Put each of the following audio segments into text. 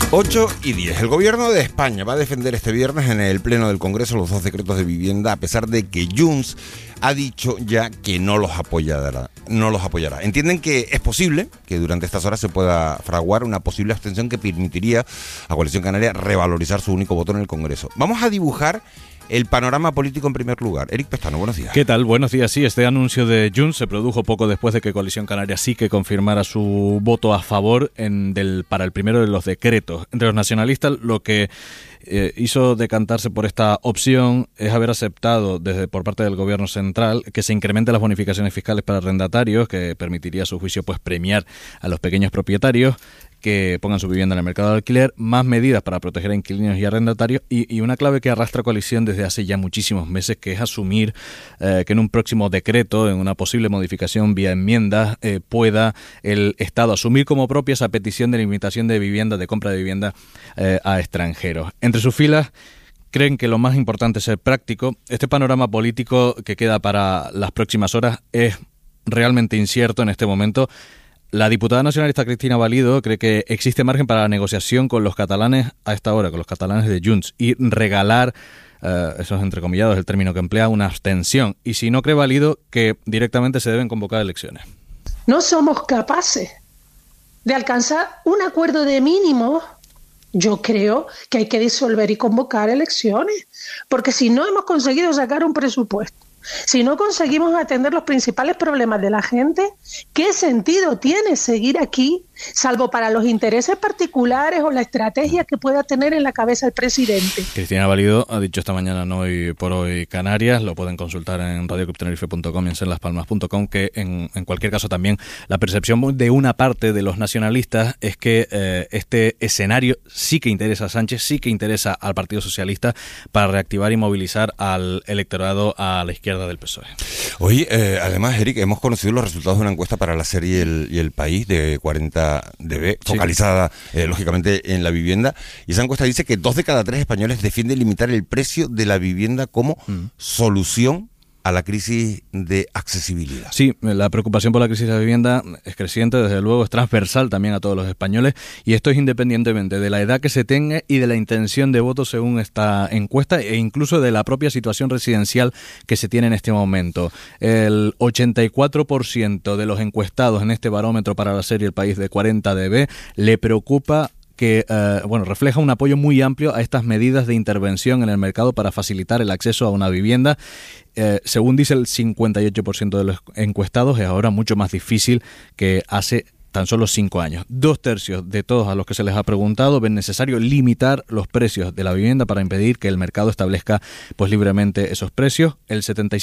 8:10. El gobierno de España va a defender este viernes en el Pleno del Congreso los 2 decretos de vivienda, a pesar de que Junts ha dicho ya que no los apoyará. Entienden que es posible que durante estas horas se pueda fraguar una posible abstención que permitiría a Coalición Canaria revalorizar su único voto en el Congreso. Vamos a dibujar el panorama político en primer lugar. Eric Pestano, buenos días. ¿Qué tal? Buenos días. Sí, este anuncio de Junts se produjo poco después de que Coalición Canaria sí que confirmara su voto a favor para el primero de los decretos. Entre los nacionalistas, lo que hizo decantarse por esta opción es haber aceptado por parte del Gobierno central que se incrementen las bonificaciones fiscales para arrendatarios, que permitiría a su juicio premiar a los pequeños propietarios que pongan su vivienda en el mercado de alquiler, más medidas para proteger a inquilinos y arrendatarios y una clave que arrastra Coalición desde hace ya muchísimos meses, que es asumir que en un próximo decreto, en una posible modificación vía enmiendas, pueda el Estado asumir como propia esa petición de limitación de vivienda, de compra de vivienda a extranjeros. Entre sus filas creen que lo más importante es ser práctico. Este panorama político que queda para las próximas horas es realmente incierto en este momento. La diputada nacionalista Cristina Valido cree que existe margen para la negociación con los catalanes a esta hora, con los catalanes de Junts, y regalar, eso es entrecomillados el término que emplea, una abstención. Y si no cree Valido, que directamente se deben convocar elecciones. No somos capaces de alcanzar un acuerdo de mínimo. Yo creo que hay que disolver y convocar elecciones, porque si no hemos conseguido sacar un presupuesto, si no conseguimos atender los principales problemas de la gente, ¿qué sentido tiene seguir aquí, salvo para los intereses particulares o la estrategia que pueda tener en la cabeza el presidente? Cristina Valido ha dicho esta mañana en Hoy por Hoy Canarias, lo pueden consultar en radioclubtenerife.com y en serlaspalmas.com, que en cualquier caso también la percepción de una parte de los nacionalistas es que este escenario sí que interesa a Sánchez, sí que interesa al Partido Socialista para reactivar y movilizar al electorado a la izquierda del PSOE. Hoy, además, Eric, hemos conocido los resultados de una encuesta para La Serie y el País de 40dB, focalizada, lógicamente, en la vivienda. Y esa encuesta dice que 2 de cada 3 españoles defienden limitar el precio de la vivienda como solución a la crisis de accesibilidad. Sí, la preocupación por la crisis de la vivienda es creciente, desde luego es transversal también a todos los españoles, y esto es independientemente de la edad que se tenga y de la intención de voto según esta encuesta, e incluso de la propia situación residencial que se tiene en este momento. El 84% de los encuestados en este barómetro para La Serie El País de 40dB le preocupa que refleja un apoyo muy amplio a estas medidas de intervención en el mercado para facilitar el acceso a una vivienda. Según dice el 58% de los encuestados, es ahora mucho más difícil que hace tan solo 5 años. 2/3 de todos a los que se les ha preguntado ven necesario limitar los precios de la vivienda para impedir que el mercado establezca libremente esos precios. El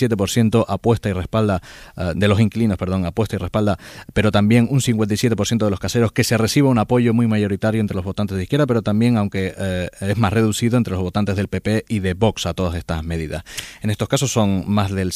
77% apuesta y respalda, de los inquilinos, apuesta y respalda, pero también un 57% de los caseros que se reciba un apoyo muy mayoritario entre los votantes de izquierda, pero también, aunque es más reducido, entre los votantes del PP y de Vox a todas estas medidas. En estos casos son más del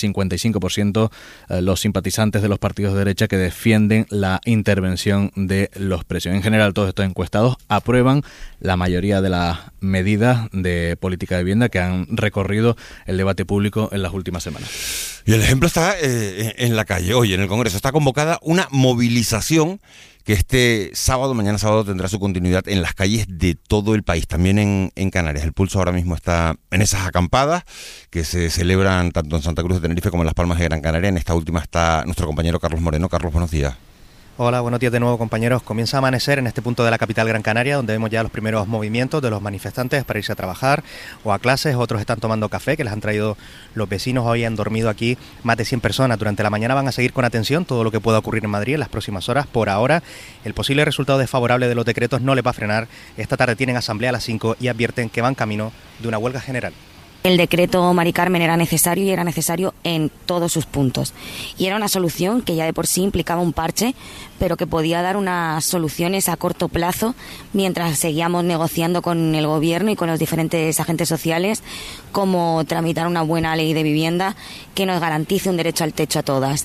55% los simpatizantes de los partidos de derecha que defienden la intervención de los precios. En general, todos estos encuestados aprueban la mayoría de las medidas de política de vivienda que han recorrido el debate público en las últimas semanas. Y el ejemplo está en la calle. Hoy en el Congreso está convocada una movilización que mañana sábado, tendrá su continuidad en las calles de todo el país, también en Canarias. El pulso ahora mismo está en esas acampadas que se celebran tanto en Santa Cruz de Tenerife como en Las Palmas de Gran Canaria. En esta última está nuestro compañero Carlos Moreno. Carlos, buenos días. Hola, buenos días de nuevo, compañeros. Comienza a amanecer en este punto de la capital Gran Canaria, donde vemos ya los primeros movimientos de los manifestantes para irse a trabajar o a clases. Otros están tomando café, que les han traído los vecinos. Hoy han dormido aquí más de 100 personas. Durante la mañana van a seguir con atención todo lo que pueda ocurrir en Madrid en las próximas horas. Por ahora, el posible resultado desfavorable de los decretos no les va a frenar. Esta tarde tienen asamblea a las 5 y advierten que van camino de una huelga general. El decreto Mari Carmen era necesario y era necesario en todos sus puntos. Y era una solución que ya de por sí implicaba un parche, pero que podía dar unas soluciones a corto plazo mientras seguíamos negociando con el gobierno y con los diferentes agentes sociales cómo tramitar una buena ley de vivienda que nos garantice un derecho al techo a todas.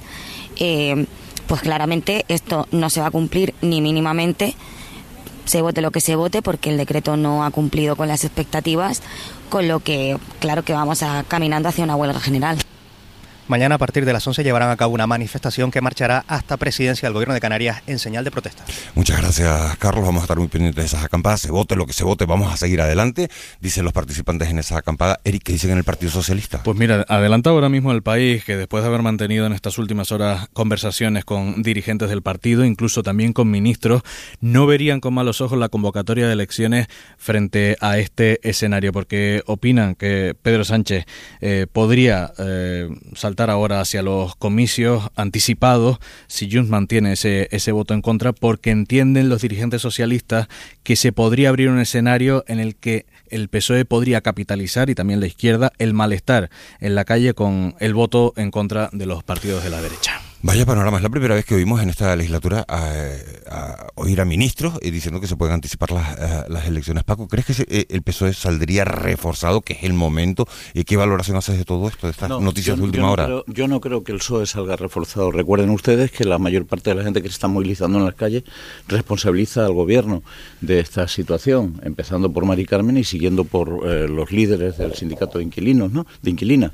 Pues claramente esto no se va a cumplir ni mínimamente, se vote lo que se vote, porque el decreto no ha cumplido con las expectativas, con lo que claro que vamos caminando hacia una huelga general. Mañana a partir de las 11 llevarán a cabo una manifestación que marchará hasta Presidencia del Gobierno de Canarias en señal de protesta. Muchas gracias, Carlos. Vamos a estar muy pendientes de esas acampadas. Se vote lo que se vote, vamos a seguir adelante, dicen los participantes en esa acampada. Eric, ¿qué dicen en el Partido Socialista? Pues mira, adelanta ahora mismo el país que después de haber mantenido en estas últimas horas conversaciones con dirigentes del partido, incluso también con ministros, no verían con malos ojos la convocatoria de elecciones frente a este escenario, porque opinan que Pedro Sánchez podría saltar ahora hacia los comicios anticipados si Junts mantiene ese voto en contra, porque entienden los dirigentes socialistas que se podría abrir un escenario en el que el PSOE podría capitalizar, y también la izquierda, el malestar en la calle con el voto en contra de los partidos de la derecha. Vaya panorama, es la primera vez que oímos en esta legislatura a oír a ministros diciendo que se pueden anticipar las elecciones. Paco, ¿crees que el PSOE saldría reforzado, que es el momento? ¿Qué valoración haces de todo esto, de estas noticias de última hora? Yo no creo que el PSOE salga reforzado. Recuerden ustedes que la mayor parte de la gente que se está movilizando en las calles responsabiliza al gobierno de esta situación, empezando por Mari Carmen y siguiendo por los líderes del sindicato de inquilinos, ¿no? De inquilinas.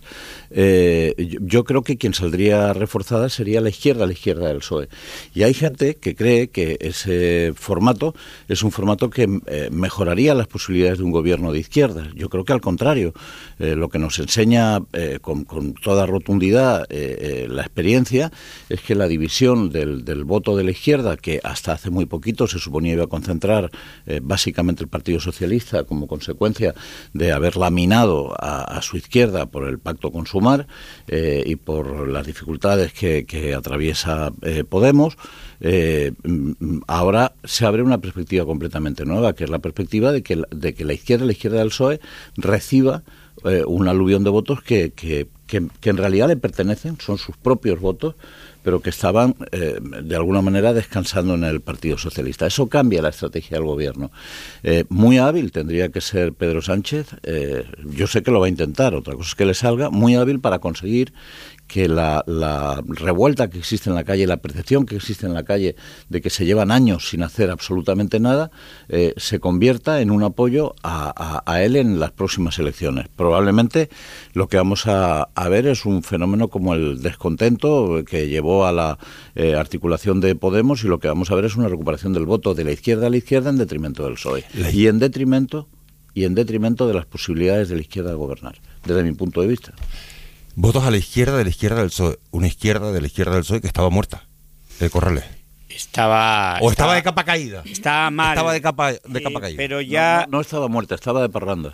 Yo creo que quien saldría reforzada sería la izquierda del PSOE. Y hay gente que cree que ese formato es un formato que mejoraría las posibilidades de un gobierno de izquierda. Yo creo que al contrario. Lo que nos enseña con toda rotundidad la experiencia es que la división del voto de la izquierda, que hasta hace muy poquito se suponía iba a concentrar básicamente el Partido Socialista como consecuencia de haber laminado a su izquierda por el pacto con Sumar y por las dificultades que atraviesa Podemos, ahora se abre una perspectiva completamente nueva, que es la perspectiva de que la izquierda del PSOE reciba un aluvión de votos que en realidad le pertenecen, son sus propios votos, pero que estaban de alguna manera descansando en el Partido Socialista. Eso cambia la estrategia del gobierno. Muy hábil tendría que ser Pedro Sánchez, yo sé que lo va a intentar, otra cosa es que le salga, muy hábil para conseguir que la revuelta que existe en la calle, la percepción que existe en la calle de que se llevan años sin hacer absolutamente nada, se convierta en un apoyo a él en las próximas elecciones. Probablemente lo que vamos a ver es un fenómeno como el descontento que llevó a la articulación de Podemos, y lo que vamos a ver es una recuperación del voto de la izquierda a la izquierda en detrimento del PSOE y en detrimento de las posibilidades de la izquierda de gobernar, desde mi punto de vista. Votos a la izquierda del PSOE, una izquierda de la izquierda del PSOE que estaba muerta, Corrales. Estaba de capa caída. Estaba mal. Estaba de capa caída. Pero ya no estaba muerta, estaba de parranda.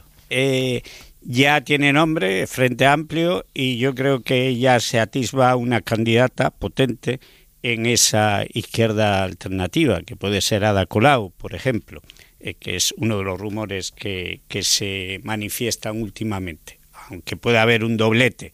Ya tiene nombre, Frente Amplio, y yo creo que ya se atisba una candidata potente en esa izquierda alternativa, que puede ser Ada Colau, por ejemplo, que es uno de los rumores que se manifiestan últimamente, aunque pueda haber un doblete.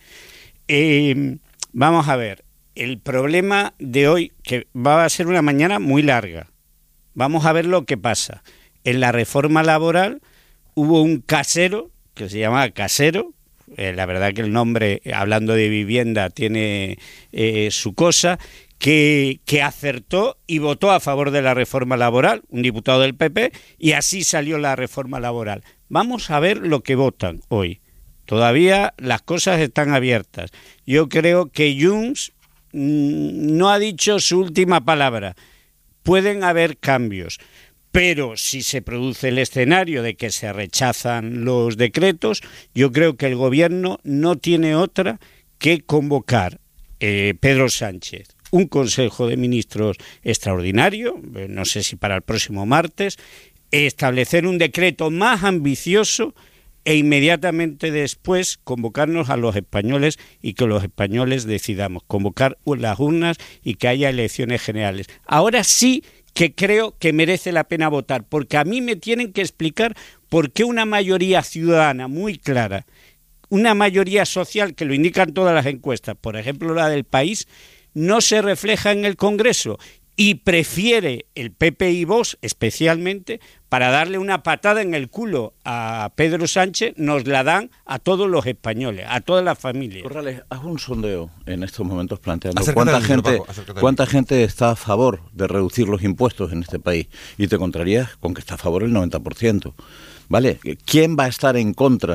Vamos a ver, el problema de hoy, que va a ser una mañana muy larga, vamos a ver lo que pasa. En la reforma laboral hubo un casero, que se llamaba Casero, la verdad que el nombre, hablando de vivienda, tiene su cosa, que acertó y votó a favor de la reforma laboral, un diputado del PP, y así salió la reforma laboral. Vamos a ver lo que votan hoy. Todavía las cosas están abiertas. Yo creo que Junts no ha dicho su última palabra. Pueden haber cambios, pero si se produce el escenario de que se rechazan los decretos, yo creo que el gobierno no tiene otra que convocar Pedro Sánchez un Consejo de Ministros extraordinario, no sé si para el próximo martes, establecer un decreto más ambicioso e inmediatamente después convocarnos a los españoles y que los españoles decidamos, convocar las urnas y que haya elecciones generales. Ahora sí que creo que merece la pena votar, porque a mí me tienen que explicar por qué una mayoría ciudadana muy clara, una mayoría social que lo indican todas las encuestas, por ejemplo la del País, no se refleja en el Congreso y prefiere el PP y Vox especialmente para darle una patada en el culo a Pedro Sánchez, nos la dan a todos los españoles, a todas las familias. Corrales, haz un sondeo en estos momentos planteando cuánta gente está a favor de reducir los impuestos en este país y te encontrarías con que está a favor el 90%. ¿Vale? ¿Quién va a estar en contra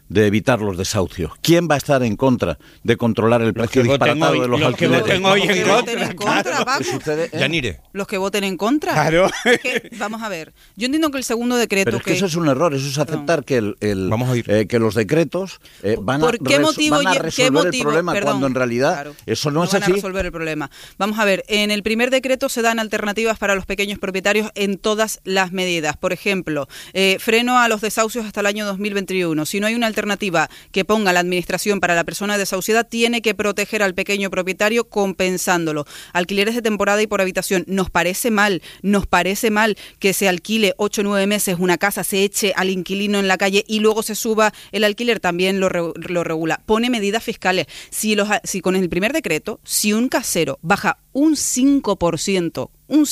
de evitar los desahucios? ¿Quién va a estar en contra de controlar el precio disparatado de los alquileres? Los que voten hoy en contra, Paco. Yanire. Los que voten en contra. Claro. Vamos a ver. Yo entiendo que el segundo decreto... Pero es que eso es un error, eso es aceptar que Vamos a ir. que los decretos van a resolver el problema, cuando en realidad claro, eso no es van así. a resolver el problema. Vamos a ver, en el primer decreto se dan alternativas para los pequeños propietarios en todas las medidas. Por ejemplo, freno a los desahucios hasta el año 2021. Si no hay una alternativa que ponga la administración para la persona desahuciada, tiene que proteger al pequeño propietario compensándolo. Alquileres de temporada y por habitación. Nos parece mal que se alquile 8 o 9 meses una casa, se eche al inquilino en la calle y luego se suba el alquiler, también lo regula. Pone medidas fiscales. Si con el primer decreto, si un casero baja un 5%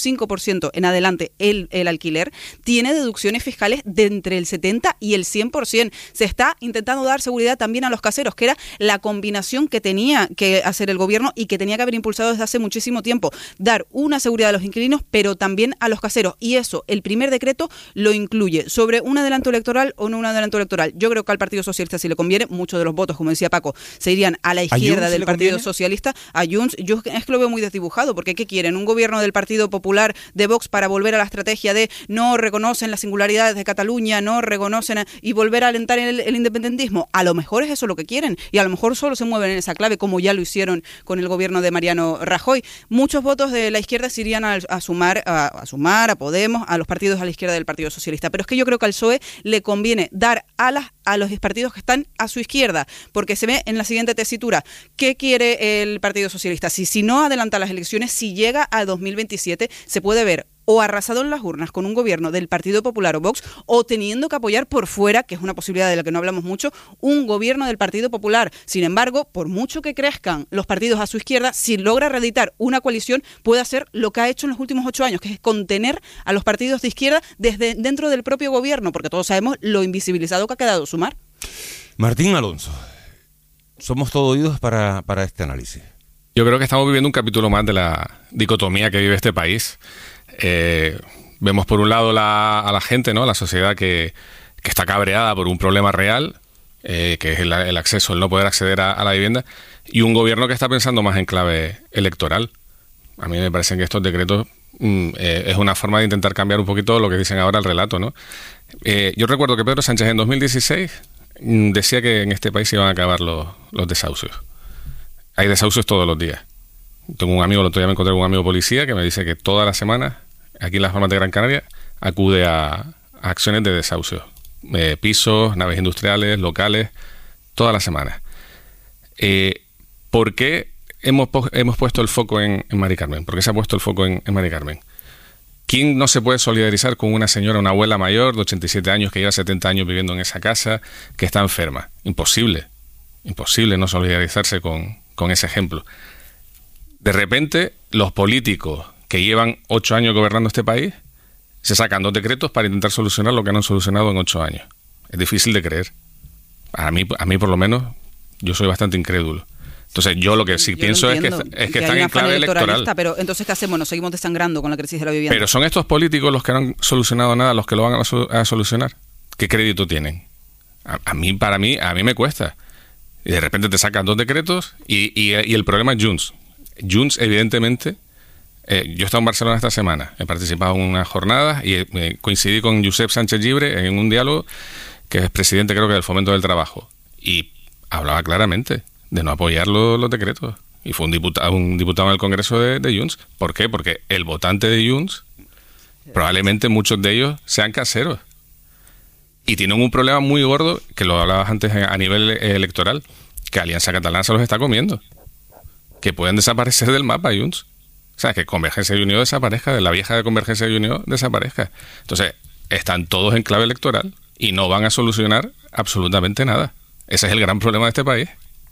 en adelante el alquiler, tiene deducciones fiscales de entre el 70 y el 100%. Se está intentando dar seguridad también a los caseros, que era la combinación que tenía que hacer el gobierno y que tenía que haber impulsado desde hace muchísimo tiempo. Dar una seguridad a los inquilinos, pero también a los caseros. Y eso, el primer decreto lo incluye. Sobre un adelanto electoral o no un adelanto electoral, yo creo que al Partido Socialista sí le conviene. Muchos de los votos, como decía Paco, se irían a la izquierda del Partido Socialista. A Junts, yo es que lo veo muy desdibujado, porque ¿qué quieren? ¿Un gobierno del Partido Popular de Vox para volver a la estrategia de no reconocen las singularidades de Cataluña, no reconocen y volver a alentar el independentismo? A lo mejor es eso lo que quieren y a lo mejor solo se mueven en esa clave, como ya lo hicieron con el gobierno de Mariano Rajoy. Muchos votos de la izquierda se irían a sumar a Podemos, a los partidos a la izquierda del Partido Socialista. Pero es que yo creo que al PSOE le conviene dar alas a los partidos que están a su izquierda, porque se ve en la siguiente tesitura. ¿Qué quiere el Partido Socialista? Si no adelanta las elecciones, si llega a 2027, se puede ver o arrasado en las urnas con un gobierno del Partido Popular o Vox, o teniendo que apoyar por fuera, que es una posibilidad de la que no hablamos mucho, un gobierno del Partido Popular. Sin embargo, por mucho que crezcan los partidos a su izquierda, si logra reeditar una coalición, puede hacer lo que ha hecho en los últimos 8 años, que es contener a los partidos de izquierda desde dentro del propio gobierno, porque todos sabemos lo invisibilizado que ha quedado Sumar. Martín Alonso, somos todo oídos para este análisis. Yo creo que estamos viviendo un capítulo más de la dicotomía que vive este país. Vemos por un lado a la gente, ¿no? La sociedad que está cabreada por un problema real, que es el acceso, el no poder acceder a la vivienda, y un gobierno que está pensando más en clave electoral. A mí me parece que estos decretos es una forma de intentar cambiar un poquito lo que dicen ahora el relato, ¿no? Yo recuerdo que Pedro Sánchez en 2016 decía que en este país se iban a acabar los desahucios. Hay desahucios todos los días. Tengo un amigo, el otro día me encontré con un amigo policía que me dice que todas las semanas, aquí en las Palmas de Gran Canaria, acude a acciones de desahucio. Pisos, naves industriales, locales, todas las semanas. ¿Por qué hemos puesto el foco en Mari Carmen? ¿Por qué se ha puesto el foco en Mari Carmen? ¿Quién no se puede solidarizar con una señora, una abuela mayor de 87 años que lleva 70 años viviendo en esa casa, que está enferma? Imposible no solidarizarse con ese ejemplo. De repente, los políticos que llevan 8 años gobernando este país se sacan 2 decretos para intentar solucionar lo que no han solucionado en 8 años. Es difícil de creer. A mí por lo menos, yo soy bastante incrédulo. Entonces, yo lo que sí pienso es que están en clave electoral. Pero entonces, ¿qué hacemos? Nos seguimos desangrando con la crisis de la vivienda. Pero son estos políticos los que no han solucionado nada, los que lo van a solucionar. ¿Qué crédito tienen? A mí me cuesta. Y de repente te sacan 2 decretos y el problema es Junts. Junts, evidentemente, yo he estado en Barcelona esta semana, he participado en unas jornadas y coincidí con Josep Sánchez Llibre en un diálogo, que es presidente creo que del Fomento del Trabajo, y hablaba claramente de no apoyar los decretos, y fue un diputado en el Congreso de Junts. ¿Por qué? Porque el votante de Junts, probablemente muchos de ellos sean caseros, y tienen un problema muy gordo, que lo hablabas antes a nivel electoral, que Alianza Catalana se los está comiendo, que pueden desaparecer del mapa Junts. O sea, que Convergencia y Unió desaparezca, de la vieja de Convergencia y Unió desaparezca. Entonces, están todos en clave electoral y no van a solucionar absolutamente nada. Ese es el gran problema de este país.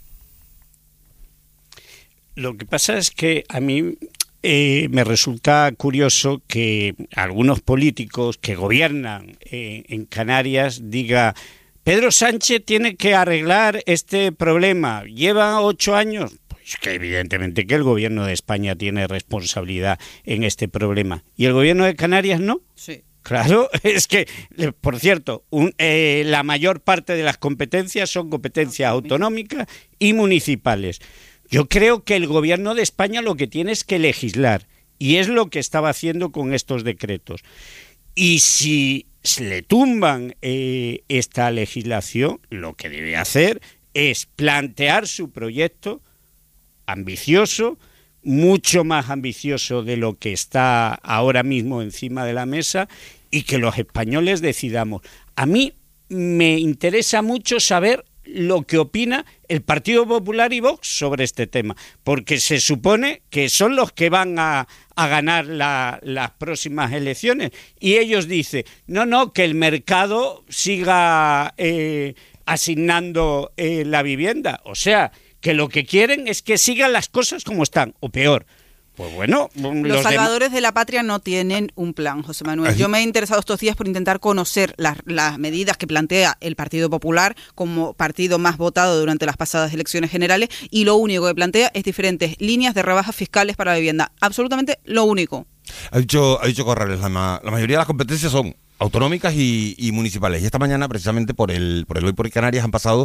Lo que pasa es que a mí me resulta curioso que algunos políticos que gobiernan en Canarias digan: Pedro Sánchez tiene que arreglar este problema, lleva 8 años. Pues que evidentemente que el gobierno de España tiene responsabilidad en este problema. ¿Y el gobierno de Canarias no? Sí. Claro, es que, por cierto, la mayor parte de las competencias son competencias autonómicas y municipales. Yo creo que el gobierno de España lo que tiene es que legislar, y es lo que estaba haciendo con estos decretos. Y si le tumban esta legislación, lo que debe hacer es plantear su proyecto ambicioso, mucho más ambicioso de lo que está ahora mismo encima de la mesa, y que los españoles decidamos. A mí me interesa mucho saber lo que opina el Partido Popular y Vox sobre este tema, porque se supone que son los que van a ganar las próximas elecciones, y ellos dicen, no, que el mercado siga asignando la vivienda, o sea, que lo que quieren es que sigan las cosas como están, o peor. Pues bueno, los salvadores de la patria no tienen un plan, José Manuel. Yo me he interesado estos días por intentar conocer las medidas que plantea el Partido Popular como partido más votado durante las pasadas elecciones generales, y lo único que plantea es diferentes líneas de rebajas fiscales para la vivienda. Absolutamente lo único. Ha dicho Corrales, la mayoría de las competencias son autonómicas y municipales. Y esta mañana, precisamente por el Hoy por Canarias, han pasado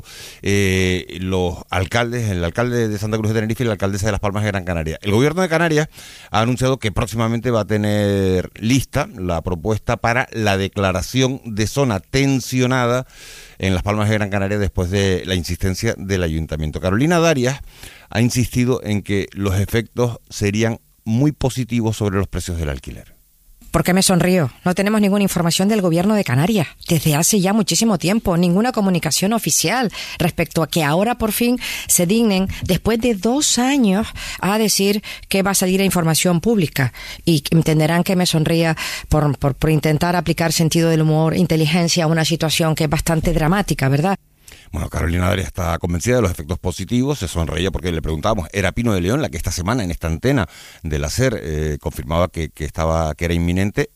los alcaldes, el alcalde de Santa Cruz de Tenerife y la alcaldesa de Las Palmas de Gran Canaria. El gobierno de Canarias ha anunciado que próximamente va a tener lista la propuesta para la declaración de zona tensionada en Las Palmas de Gran Canaria después de la insistencia del ayuntamiento. Carolina Darias ha insistido en que los efectos serían muy positivos sobre los precios del alquiler. ¿Por qué me sonrío? No tenemos ninguna información del gobierno de Canarias desde hace ya muchísimo tiempo, ninguna comunicación oficial respecto a que ahora por fin se dignen, después de 2 años, a decir que va a salir a información pública, y entenderán que me sonría por intentar aplicar sentido del humor, inteligencia a una situación que es bastante dramática, ¿verdad? Bueno, Carolina Darias está convencida de los efectos positivos, se sonreía porque le preguntábamos, era Pino de León la que esta semana en esta antena de la SER confirmaba que era inminente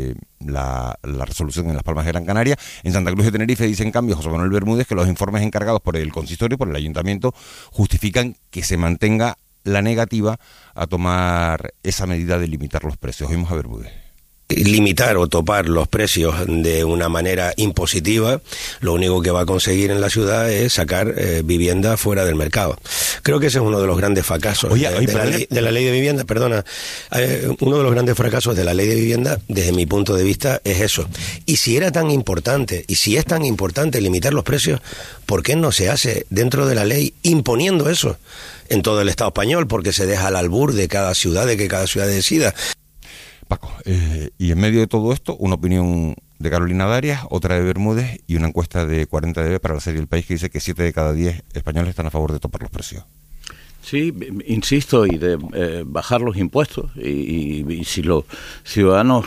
la resolución en Las Palmas de Gran Canaria. En Santa Cruz de Tenerife dice en cambio José Manuel Bermúdez que los informes encargados por el consistorio, por el ayuntamiento, justifican que se mantenga la negativa a tomar esa medida de limitar los precios. Oímos a Bermúdez. Limitar o topar los precios de una manera impositiva, lo único que va a conseguir en la ciudad es sacar vivienda fuera del mercado. Creo que ese es uno de los grandes fracasos de la ley de vivienda. Perdona, uno de los grandes fracasos de la ley de vivienda, desde mi punto de vista, es eso. Y si era tan importante, y si es tan importante limitar los precios, ¿por qué no se hace dentro de la ley imponiendo eso en todo el Estado español? Porque se deja al albur de cada ciudad, de que cada ciudad decida. Paco, y en medio de todo esto, una opinión de Carolina Darias, otra de Bermúdez y una encuesta de 40dB para la serie El País que dice que 7 de cada 10 españoles están a favor de topar los precios. Sí, insisto, y de bajar los impuestos, y si los ciudadanos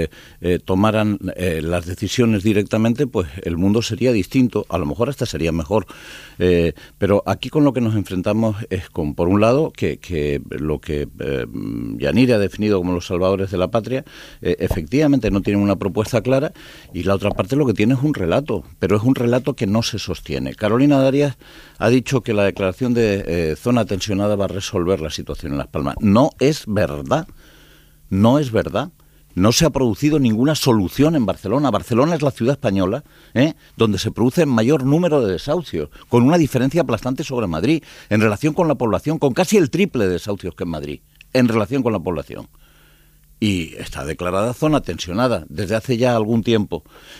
tomaran las decisiones directamente, pues el mundo sería distinto, a lo mejor hasta sería mejor, pero aquí con lo que nos enfrentamos es con, por un lado, que lo que Yanire ha definido como los salvadores de la patria, efectivamente no tienen una propuesta clara, y la otra parte lo que tiene es un relato, pero es un relato que no se sostiene. Carolina Darias ha dicho que la declaración de zona tensionada va a resolver la situación en Las Palmas. No es verdad. No es verdad. No se ha producido ninguna solución en Barcelona. Barcelona es la ciudad española donde se produce el mayor número de desahucios, con una diferencia aplastante sobre Madrid, en relación con la población, con casi el triple de desahucios que en Madrid, en relación con la población. Y está declarada zona tensionada desde hace ya algún tiempo.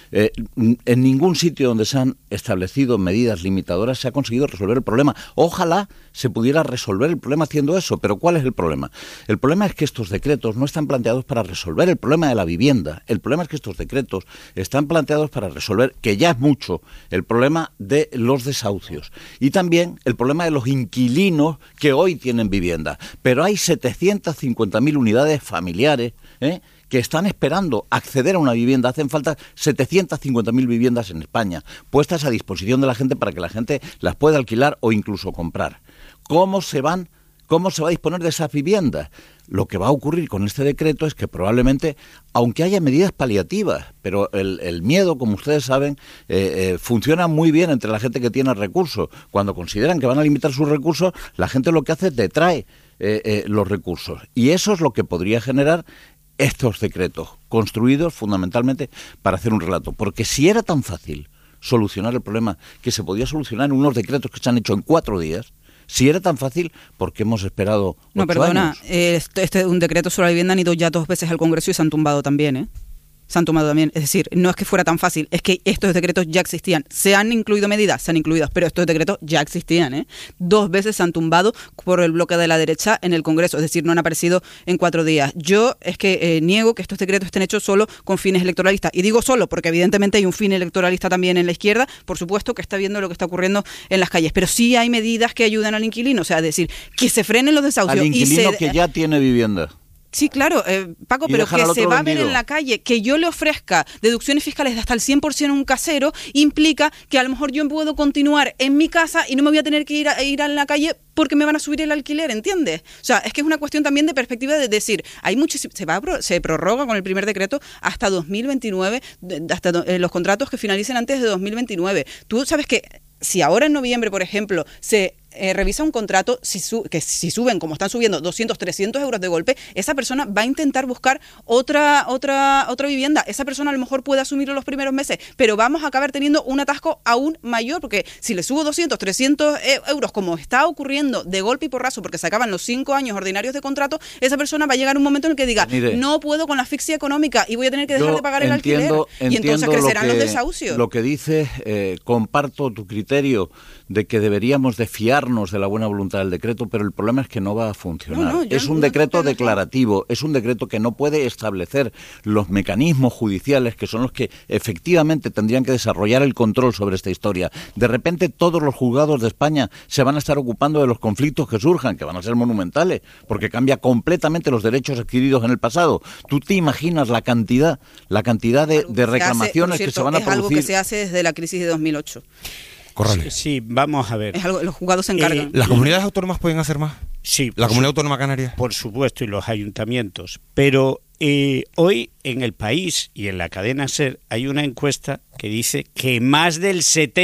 En ningún sitio donde se han establecido medidas limitadoras se ha conseguido resolver el problema. Ojalá se pudiera resolver el problema haciendo eso, pero ¿cuál es el problema? El problema es que estos decretos no están planteados para resolver el problema de la vivienda. El problema es que estos decretos están planteados para resolver, que ya es mucho, el problema de los desahucios y también el problema de los inquilinos que hoy tienen vivienda. Pero hay 750.000 unidades familiares que están esperando acceder a una vivienda. Hacen falta 750.000 viviendas en España, puestas a disposición de la gente para que la gente las pueda alquilar o incluso comprar. ¿Cómo se va a disponer de esas viviendas? Lo que va a ocurrir con este decreto es que probablemente, aunque haya medidas paliativas, pero el miedo, como ustedes saben, funciona muy bien entre la gente que tiene recursos. Cuando consideran que van a limitar sus recursos, la gente lo que hace es detrae los recursos. Y eso es lo que podría generar estos decretos, construidos fundamentalmente para hacer un relato. Porque si era tan fácil solucionar el problema que se podía solucionar en unos decretos que se han hecho en 4 días, si era tan fácil, ¿por qué hemos esperado 8 No, perdona, años? Un decreto sobre la vivienda han ido ya 2 veces al Congreso y se han tumbado también, ¿eh? Se han tomado también. Es decir, no es que fuera tan fácil, es que estos decretos ya existían. ¿Se han incluido medidas? Se han incluido, pero estos decretos ya existían, ¿eh? 2 veces se han tumbado por el bloque de la derecha en el Congreso, es decir, no han aparecido en 4 días. Yo es que niego que estos decretos estén hechos solo con fines electoralistas. Y digo solo porque evidentemente hay un fin electoralista también en la izquierda, por supuesto, que está viendo lo que está ocurriendo en las calles. Pero sí hay medidas que ayudan al inquilino, o sea, es decir, que se frenen los desahucios. Al inquilino que ya tiene vivienda. Sí, claro, Paco, pero que se va a ver en la calle, que yo le ofrezca deducciones fiscales de hasta el 100% a un casero, implica que a lo mejor yo puedo continuar en mi casa y no me voy a tener que ir a la calle porque me van a subir el alquiler, ¿entiendes? O sea, es que es una cuestión también de perspectiva de decir, hay se prorroga con el primer decreto hasta 2029, hasta los contratos que finalicen antes de 2029. Tú sabes que si ahora en noviembre, por ejemplo, se revisa un contrato, si suben, como están subiendo, 200, 300 euros de golpe, esa persona va a intentar buscar otra vivienda. Esa persona a lo mejor puede asumirlo los primeros meses, pero vamos a acabar teniendo un atasco aún mayor, porque si le subo 200, 300 euros, como está ocurriendo de golpe y porrazo, porque se acaban los 5 años ordinarios de contrato, esa persona va a llegar un momento en el que diga, no puedo con la asfixia económica y voy a tener que dejar de pagar el alquiler. Y entonces crecerán los desahucios. Lo que dices, comparto tu criterio de que deberíamos de fiarnos de la buena voluntad del decreto, pero el problema es que no va a funcionar. Es un decreto declarativo, es un decreto que no puede establecer los mecanismos judiciales que son los que efectivamente tendrían que desarrollar el control sobre esta historia. De repente todos los juzgados de España se van a estar ocupando de los conflictos que surjan, que van a ser monumentales, porque cambia completamente los derechos adquiridos en el pasado. ¿Tú te imaginas la cantidad de reclamaciones que se van a producir? Es algo que se hace desde la crisis de 2008. Correcto. Sí, vamos a ver. Es algo, los juzgados se encargan. ¿Las comunidades autónomas pueden hacer más? Sí. ¿La Comunidad Autónoma Canaria? Por supuesto, y los ayuntamientos. Pero hoy en el país y en la cadena SER hay una encuesta que dice que más del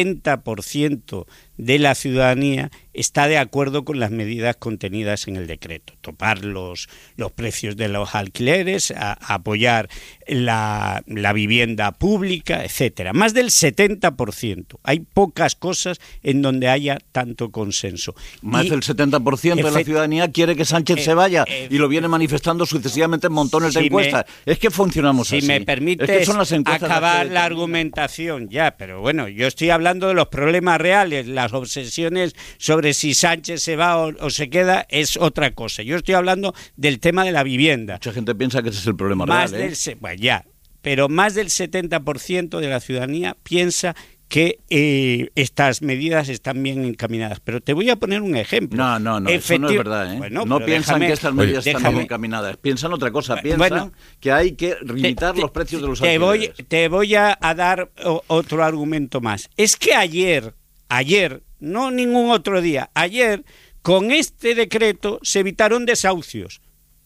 70% de la ciudadanía está de acuerdo con las medidas contenidas en el decreto. Topar los precios de los alquileres, apoyar la vivienda pública, etcétera. Más del 70%. Hay pocas cosas en donde haya tanto consenso. Más del 70% de la ciudadanía quiere que Sánchez se vaya y lo viene manifestando sucesivamente en montones de encuestas. Es que funcionamos así. Si me permites acabar la argumentación, ya, pero bueno, yo estoy hablando de los problemas reales, las obsesiones sobre si Sánchez se va o se queda es otra cosa. Yo estoy hablando del tema de la vivienda. Mucha gente piensa que ese es el problema real. Bueno, ya, pero más del 70% de la ciudadanía piensa que estas medidas están bien encaminadas. Pero te voy a poner un ejemplo. No, eso no es verdad. Bueno, no piensan que estas medidas están bien encaminadas. Piensan otra cosa. Piensan que hay que limitar los precios de los alquileres. Te voy a dar otro argumento más. Es que ayer, no ningún otro día, ayer, con este decreto se evitaron desahucios.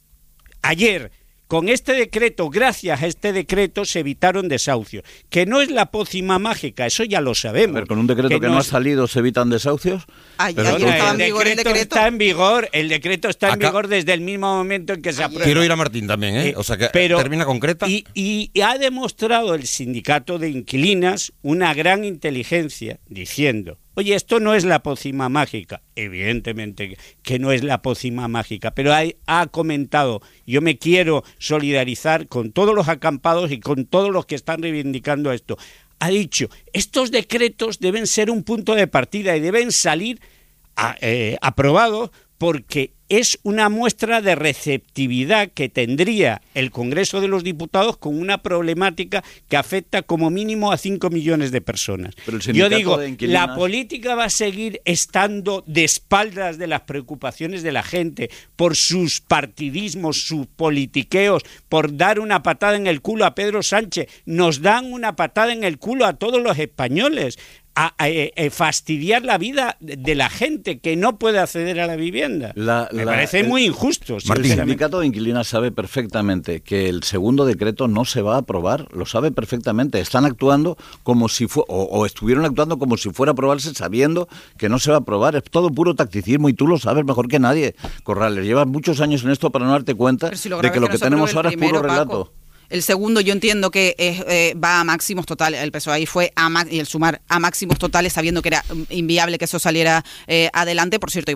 Ayer, con este decreto, gracias a este decreto, se evitaron desahucios. Que no es la pócima mágica, eso ya lo sabemos. Pero con un decreto que no ha salido, ¿se evitan desahucios? El decreto está en vigor. El decreto está en vigor desde el mismo momento en que se aprueba. Quiero ir a Martín también, ¿eh? O sea, que termina concreta. Y ha demostrado el sindicato de inquilinas una gran inteligencia diciendo: oye, esto no es la pócima mágica. Evidentemente que no es la pócima mágica, pero ha comentado, yo me quiero solidarizar con todos los acampados y con todos los que están reivindicando esto. Ha dicho, estos decretos deben ser un punto de partida y deben salir aprobados porque es una muestra de receptividad que tendría el Congreso de los Diputados con una problemática que afecta como mínimo a 5 millones de personas. Yo digo, la política va a seguir estando de espaldas de las preocupaciones de la gente por sus partidismos, sus politiqueos, por dar una patada en el culo a Pedro Sánchez. Nos dan una patada en el culo a todos los españoles. fastidiar la vida de la gente que no puede acceder a la vivienda. Me parece muy injusto. El sindicato de inquilinos sabe perfectamente que el segundo decreto no se va a aprobar, lo sabe perfectamente. Están actuando como si o estuvieron actuando como si fuera a aprobarse sabiendo que no se va a aprobar. Es todo puro tacticismo y tú lo sabes mejor que nadie, Corrales. Llevas muchos años en esto para no darte cuenta de que lo que tenemos ahora es puro relato. El segundo yo entiendo que va a máximos totales, el PSOE ahí fue y el sumar a máximos totales sabiendo que era inviable que eso saliera adelante. Por cierto,